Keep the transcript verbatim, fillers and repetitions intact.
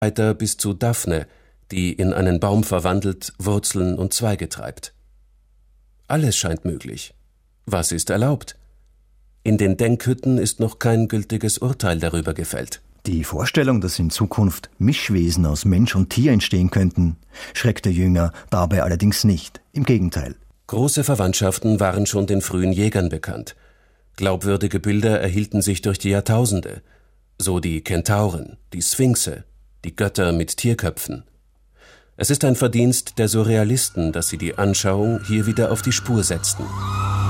weiter bis zu Daphne, die in einen Baum verwandelt Wurzeln und Zweige treibt. Alles scheint möglich. Was ist erlaubt? In den Denkhütten ist noch kein gültiges Urteil darüber gefällt. Die Vorstellung, dass in Zukunft Mischwesen aus Mensch und Tier entstehen könnten, schreckt der Jünger dabei allerdings nicht. Im Gegenteil. Große Verwandtschaften waren schon den frühen Jägern bekannt. Glaubwürdige Bilder erhielten sich durch die Jahrtausende. So die Kentauren, die Sphinxe, die Götter mit Tierköpfen. Es ist ein Verdienst der Surrealisten, dass sie die Anschauung hier wieder auf die Spur setzten.